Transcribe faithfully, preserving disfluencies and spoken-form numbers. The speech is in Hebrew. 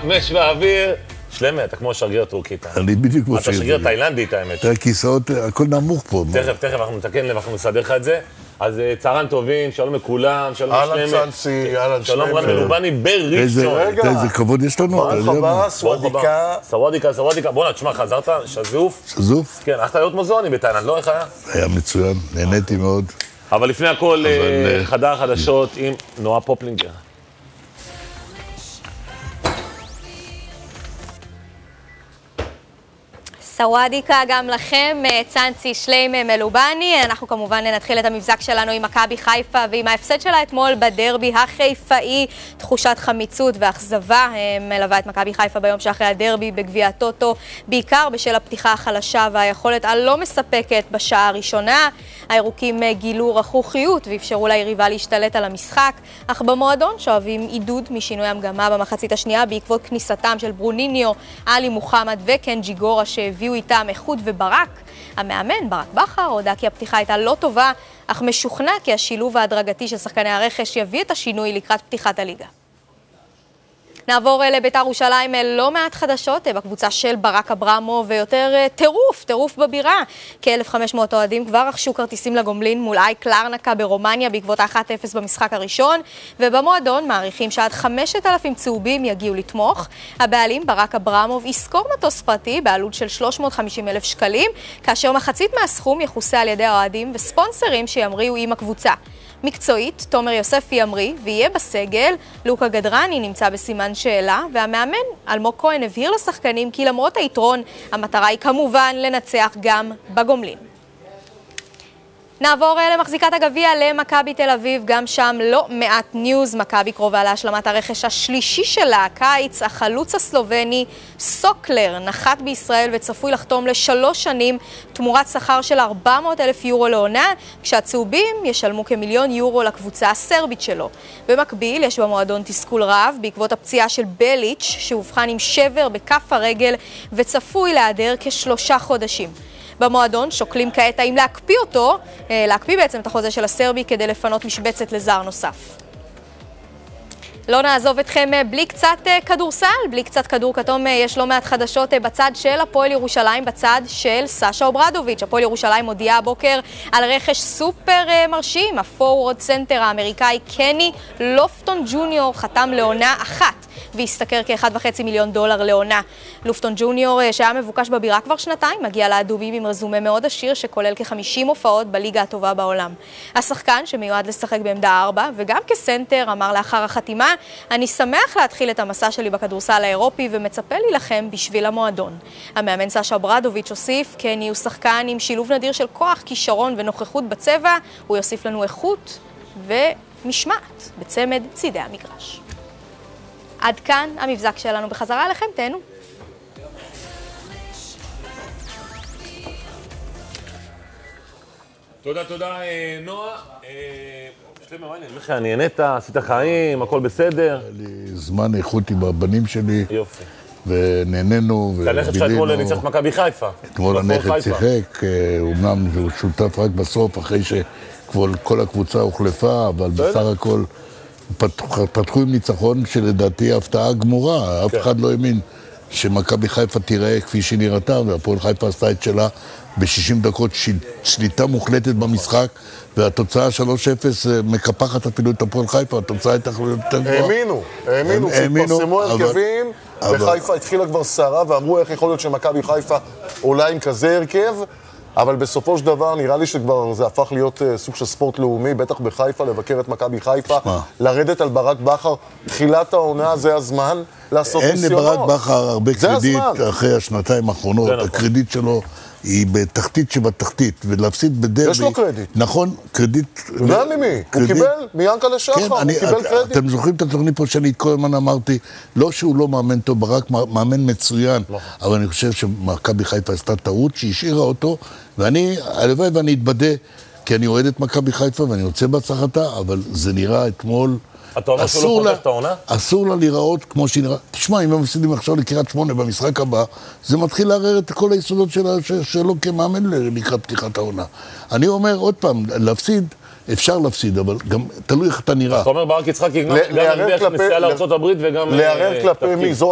חמש באוויר. שלמה, אתה כמו שגריר טורקית. אני בדיוק כמו שגריר. אתה שגריר תאילנדית, האמת. אתה כיסאות, הכל נמוך פה. תכף, תכף, אנחנו נתקן לב, אנחנו נסדר לך את זה. אז צהריים טובים, שלום לכולם, שלום שלמה. אהלן צאנסי, אהלן שלמה. שלום רן מלובני בראשון. איזה כבוד יש לנו. ברוך הבא, סוואדיקה. סוואדיקה, סוואדיקה. בוא'נה, תשמע, חזרת, שזוף. שזוף? כן, הלכת להיות מוזיאוני בתאילנד, לא? איך היה? היה מצוין, נהניתי מאוד. אבל לפני הכל, חדר החדשות עם נועה פופלינגר. סוואדיקה גם לכם, צאנסי שלמה מלובני. אנחנו כמובן נתחיל את המבזק שלנו עם מכבי חיפה ועם ההפסד שלה אתמול בדרבי החיפאי. תחושת חמיצות ואכזבה מלווה את מכבי חיפה ביום שאחרי הדרבי בגביע הטוטו, בעיקר בשל הפתיחה החלשה והיכולת הלא מספקת בשעה הראשונה. הירוקים גילו רכרוכיות ואפשרו ליריבה להשתלט על המשחק, אך במועדון שואבים עידוד משינוי המגמה במחצית השנייה בעקבות כניסתם של ברוניניו, עלי מוחמד וקנג'י גורה שהביאו איתם איכות וברק. המאמן ברק בכר הודע כי הפתיחה הייתה לא טובה, אך משוכנע כי השילוב ההדרגתי של שחקני הרכש יביא את השינוי לקראת פתיחת הליגה. נעבור לבית"ר ירושלים, לא מעט חדשות בקבוצה של ברק אברמוב ויותר טירוף, טירוף בבירה. כ-אלף וחמש מאות אוהדים כבר רכשו כרטיסים לגומלין מול איי קלרנקה ברומניה בעקבות אחת אפס במשחק הראשון, ובמועדון מעריכים שעד חמשת אלפים צהובים יגיעו לתמוך. הבעלים ברק אברמוב ישכור מטוס פרטי בעלות של שלוש מאות וחמישים אלף שקלים, כאשר מחצית מהסכום יחוסה על ידי האוהדים וספונסרים שימריאו עם הקבוצה. מקצועית, תומר יוספי ימרי ויהיה בסגל, לוקה גדרני נמצא בסימן שאלה, והמאמן אלמוג כהן הבהיר לשחקנים כי למרות היתרון, המטרה היא כמובן לנצח גם בגומלין. נעבור למחזיקת הגביע למכבי תל אביב, גם שם לא מעט ניוז. מכבי קרובה להשלמת הרכש השלישי שלה, הקיץ. החלוץ הסלובני סוקלר נחת בישראל וצפוי לחתום לשלוש שנים תמורת שכר של ארבע מאות אלף יורו לעונה, כשהצהובים ישלמו כמיליון יורו לקבוצה הסרבית שלו. במקביל יש במועדון תסכול רב בעקבות הפציעה של בליץ' שהובחן עם שבר בכף הרגל וצפוי להיעדר כשלושה חודשים. במועדון שוקלים כעת האם להקפיא אותו, להקפיא בעצם את החוזה של הסרבי כדי לפנות משבצת לזר נוסף. לא נעזוב אתכם בלי קצת כדורסל, בלי קצת כדור כתום. יש לא מעט חדשות בצד של הפועל ירושלים, בצד של סשה אוברדוביץ'. הפועל ירושלים הודיעה הבוקר על רכש סופר מרשים. הפורוורד סנטר האמריקאי קני לופטון ג'וניור חתם לעונה אחת והסתכר כ-אחד וחצי מיליון דולר לעונה. לופטון ג'וניור, שהיה מבוקש בבירה כבר שנתיים, מגיע לאדומים עם רזומה מאוד עשיר שכולל כ-חמישים הופעות בליגה הטובה בעולם. השחקן שמיועד לשחק בעמדה ארבע וגם כסנטר אמר לאחר החתימה, אני שמח להתחיל את המסע שלי בכדורסל האירופי ומצפה להילחם בשביל המועדון. המאמן סשה אוברדוביץ' הוסיף, קני הוא שחקן עם שילוב נדיר של כוח, כישרון ונוכחות בצבע, הוא יוסיף לנו איכות ומשמעת בצמד צידי המגרש. עד כאן המבזק שלנו, בחזרה אליכם, תהנו. תודה, תודה, נועה. אני נהנית, עשית חיים, הכל בסדר. היה לי זמן איכות עם הבנים שלי. יופי. ונהנינו ובילינו. הנכד שלך אתמול ניצח את מכבי חיפה. אתמול הנכד שיחק, אומנם הוא שותף רק בסוף, אחרי שכל הקבוצה הוחלפה, אבל בסך הכל פתחו עם ניצחון שלדעתי הפתעה גמורה. אף אחד לא האמין שמכבי חיפה תיראה כפי שהיא נראתה, והפועל חיפה עשתה את שלה ב-שישים דקות שליטה מוחלטת במשחק, והתוצאה שלוש אפס מקפחת אפילו את הפועל חיפה, התוצאה הייתה יותר גבוהה. האמינו, האמינו, כשפרסמו הרכבים, וחיפה התחילה כבר סערה, ואמרו איך יכול להיות שמכבי חיפה עולה עם כזה הרכב, אבל בסופו של דבר נראה לי שכבר זה הפך להיות סוג של ספורט לאומי, בטח בחיפה, לבקר את מכבי חיפה, לרדת על ברק בכר. תחילת העונה זה הזמן לעשות ניסיונות. אין לברק בכר הרבה קרדיט אחרי השנתיים האחרונות. הקרדיט שלו היא בתחתית שבתחתית, ולהפסיד בדרבי... יש לו קרדיט. נכון, קרדיט... אתה יודע ממי? הוא קיבל מיאנקל'ה שחר, הוא קיבל קרדיט. אתם זוכרים את התוכנית פה שאני כל הזמן אמרתי, לא שהוא לא מאמן טוב, ברק מאמן מצוין, אבל אני חושב שמכבי חיפה עשתה טעות שהשאירה אותו, ואני, הלוואי ואני אתבדה, כי אני אוהד את מכבי חיפה ואני רוצה בהצלחתה, אבל זה נראה אתמול... אתה אומר שהוא לא פותח את העונה? אסור לה להיראות כמו שהיא נראה. תשמע, אם הם מפסידים עכשיו לקריית שמונה במשחק הבא, זה מתחיל לערער את כל היסודות שלו כמאמן לקראת פתיחת העונה. אני אומר עוד פעם, להפסיד, אפשר להפסיד, אבל גם תלוי איך אתה נראה. אז אתה אומר ברק יצחק גם נרוויח נסיעה לארצות הברית וגם... לערער כלפי מי?